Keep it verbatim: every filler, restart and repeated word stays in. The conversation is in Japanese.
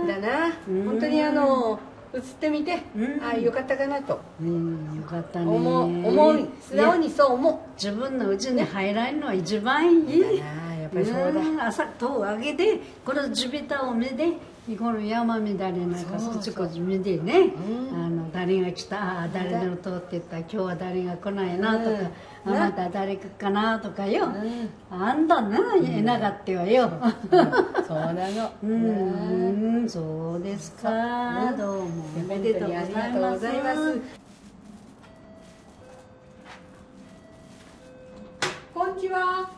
だな、本当にあの映ってみて、ああよかったかなと、 うん、よかったね。 思う、思う、素直にそう思う。 自分のうちに入らんのは一番いい。 だな、やっぱりそうだ。 朝戸を開けて、この地べたを見て、この山みたいなんかそっちこっち見てね、あの誰が来た、あ誰の通ってった、今日は誰が来ないなとか、あまた誰かかなとかよ、あんだな、いなかったわよ。 そうなの。 うん、そうですか。どうもおめでとうございます。 こんにちは。